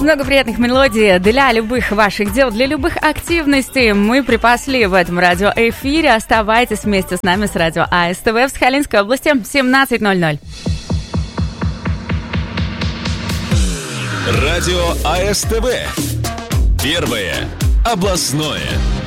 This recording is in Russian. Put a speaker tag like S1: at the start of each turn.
S1: Много приятных мелодий для любых ваших дел, для любых активностей мы припасли в этом радиоэфире. Оставайтесь вместе с нами с радио АСТВ в Сахалинской области, 17:00.
S2: Радио АСТВ. Первое областное.